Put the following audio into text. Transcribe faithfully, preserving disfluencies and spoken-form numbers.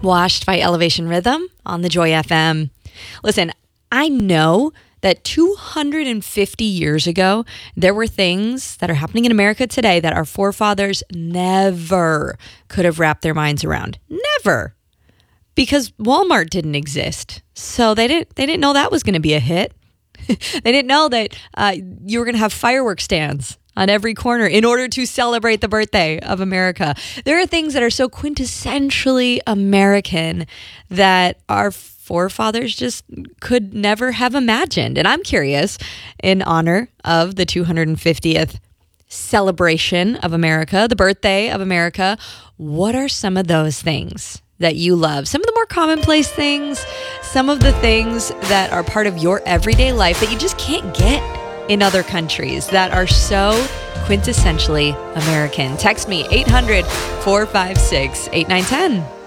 Washed by Elevation Rhythm on the Joy F M. Listen, I know that two hundred fifty years ago, there were things that are happening in America today that our forefathers never could have wrapped their minds around. Never. Because Walmart didn't exist. So they didn't they didn't know that was going to be a hit. They didn't know that uh, you were going to have fireworks stands on every corner in order to celebrate the birthday of America. There are things that are so quintessentially American that our forefathers just could never have imagined. And I'm curious, in honor of the two hundred fiftieth celebration of America, the birthday of America, what are some of those things that you love? Some of the more commonplace things, some of the things that are part of your everyday life that you just can't get in other countries, that are so quintessentially American. Text me eight hundred, four five six, eight nine one zero.